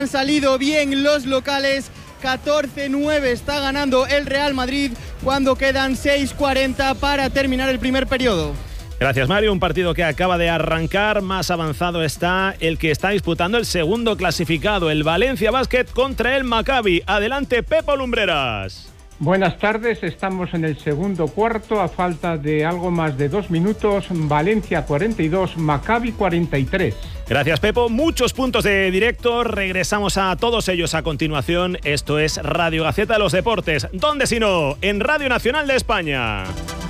Han salido bien los locales, 14-9 está ganando el Real Madrid cuando quedan 6:40 para terminar el primer periodo. Gracias, Mario. Un partido que acaba de arrancar. Más avanzado está el que está disputando el segundo clasificado, el Valencia Basket contra el Maccabi. Adelante, Pepo Lumbreras. Buenas tardes, estamos en el segundo cuarto a falta de algo más de 2 minutos. Valencia 42, Maccabi 43. Gracias, Pepo. Muchos puntos de directo. Regresamos a todos ellos a continuación. Esto es Radio Gaceta de los Deportes. ¿Dónde si no? En Radio Nacional de España.